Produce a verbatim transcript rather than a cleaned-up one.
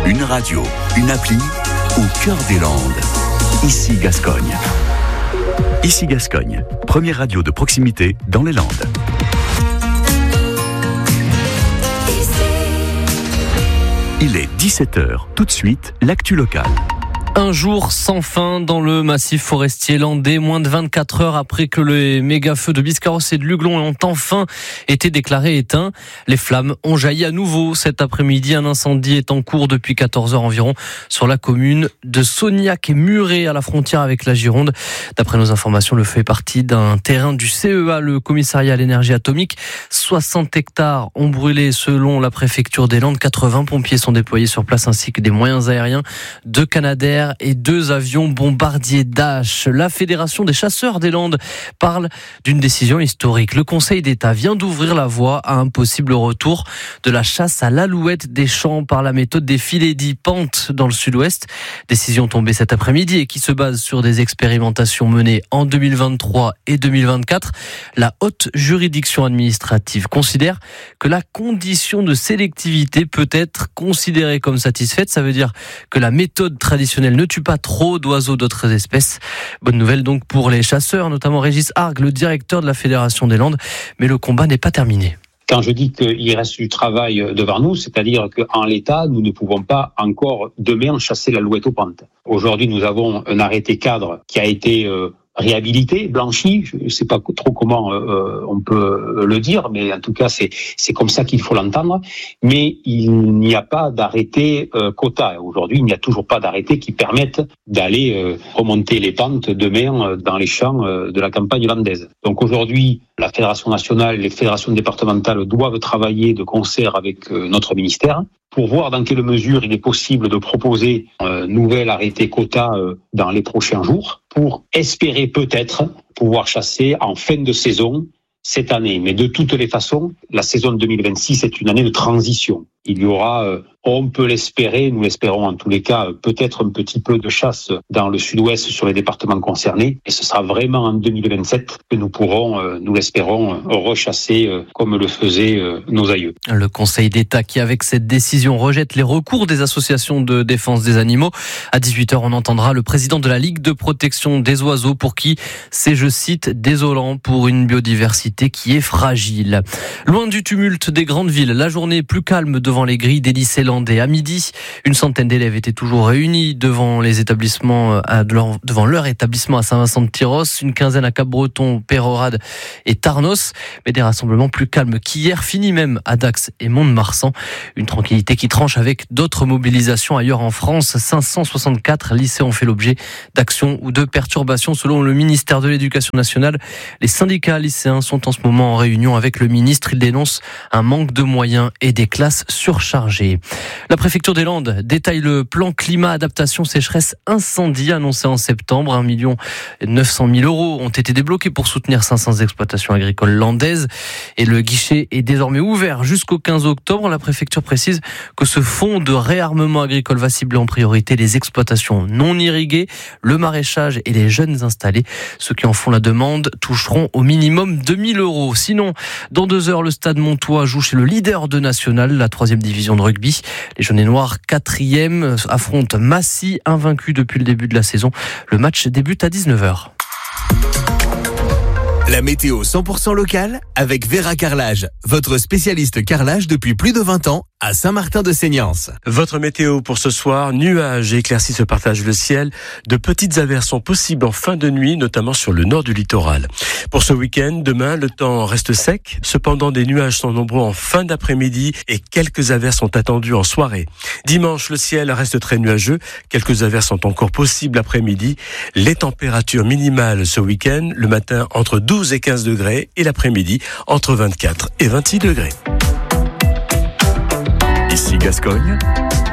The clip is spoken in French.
Une radio, une appli, au cœur des Landes. Ici Gascogne. Ici Gascogne, première radio de proximité dans les Landes. Il est dix-sept heures. Tout de suite, l'actu locale. Un jour sans fin dans le massif forestier landais, moins de vingt-quatre heures après que les méga-feux de Biscarrosse et de Luglon ont enfin été déclarés éteints. Les flammes ont jailli à nouveau cet après-midi. Un incendie est en cours depuis quatorze heures environ sur la commune de Sognac et Muret à la frontière avec la Gironde. D'après nos informations, le feu est parti d'un terrain du C E A, le commissariat à l'énergie atomique. soixante hectares ont brûlé selon la préfecture des Landes. quatre-vingts pompiers sont déployés sur place ainsi que des moyens aériens, deux Canadair et deux avions bombardiers Dash. La Fédération des chasseurs des Landes parle d'une décision historique. Le Conseil d'État vient d'ouvrir la voie à un possible retour de la chasse à l'alouette des champs par la méthode des filets dits pentes dans le sud-ouest. Décision tombée cet après-midi et qui se base sur des expérimentations menées en deux mille vingt-trois et deux mille vingt-quatre. La haute juridiction administrative considère que la condition de sélectivité peut être considérée comme satisfaite. Ça veut dire que la méthode traditionnelle ne tue pas trop d'oiseaux d'autres espèces. Bonne nouvelle donc pour les chasseurs, notamment Régis Arg, le directeur de la Fédération des Landes. Mais le combat n'est pas terminé. Quand je dis qu'il reste du travail devant nous, c'est-à-dire qu'en l'état, nous ne pouvons pas encore demain chasser l'alouette aux pentes. Aujourd'hui, nous avons un arrêté cadre qui a été euh, réhabilité, blanchi. Je ne sais pas trop comment euh, on peut le dire, mais en tout cas, c'est c'est comme ça qu'il faut l'entendre. Mais il n'y a pas d'arrêté euh, quota. Aujourd'hui, il n'y a toujours pas d'arrêté qui permette d'aller euh, remonter les pentes demain euh, dans les champs euh, de la campagne landaise. Donc aujourd'hui, la Fédération nationale et les fédérations départementales doivent travailler de concert avec euh, notre ministère pour voir dans quelle mesure il est possible de proposer un nouvel arrêté quota euh, dans les prochains jours pour espérer peut-être pouvoir chasser en fin de saison cette année. Mais de toutes les façons, la saison deux mille vingt-six est une année de transition. Il y aura, euh, on peut l'espérer, nous l'espérons en tous les cas, peut-être un petit peu de chasse dans le sud-ouest sur les départements concernés. Et ce sera vraiment en deux mille vingt-sept que nous pourrons, euh, nous l'espérons, rechasser euh, comme le faisaient euh, nos aïeux. Le Conseil d'État qui, avec cette décision, rejette les recours des associations de défense des animaux. À dix-huit heures, on entendra le président de la Ligue de protection des oiseaux pour qui c'est, je cite, désolant pour une biodiversité qui est fragile. Loin du tumulte des grandes villes, la journée est plus calme devant les grilles des lycées landais. À midi, une centaine d'élèves étaient toujours réunis devant les établissements, à, devant leur établissement à Saint-Vincent-de-Tyrosse, une quinzaine à Cap-Breton, Peyrehorade et Tarnos, mais des rassemblements plus calmes qu'hier, finis même à Dax et Mont-de-Marsan. Une tranquillité qui tranche avec d'autres mobilisations ailleurs en France. cinq cent soixante-quatre lycées ont fait l'objet d'actions ou de perturbations selon le ministère de l'Éducation nationale. Les syndicats lycéens sont en ce moment en réunion avec le ministre. Ils dénoncent un manque de moyens et des classes surchargées. La préfecture des Landes détaille le plan climat adaptation sécheresse incendie annoncé en septembre. un million neuf cent mille euros ont été débloqués pour soutenir cinq cents exploitations agricoles landaises et le guichet est désormais ouvert jusqu'au quinze octobre. La préfecture précise que ce fonds de réarmement agricole va cibler en priorité les exploitations non irriguées, le maraîchage et les jeunes installés. Ceux qui en font la demande toucheront au minimum deux mille euros. Sinon, dans deux heures, le Stade Montois joue chez le leader de National, la troisième division de rugby. Les jaunes et noirs, quatrième, affrontent Massy, invaincu depuis le début de la saison. Le match débute à dix-neuf heures. La météo cent pour cent locale avec Vera Carrelage, votre spécialiste carrelage depuis plus de vingt ans à Saint-Martin-de-Seignance. Votre météo pour ce soir, nuages et éclaircies se partagent le ciel. De petites averses sont possibles en fin de nuit, notamment sur le nord du littoral. Pour ce week-end, demain, le temps reste sec. Cependant, des nuages sont nombreux en fin d'après-midi et quelques averses sont attendues en soirée. Dimanche, le ciel reste très nuageux. Quelques averses sont encore possibles l'après-midi. Les températures minimales ce week-end, le matin entre douze et quinze degrés et l'après-midi entre vingt-quatre et vingt-six degrés. Ici Gascogne,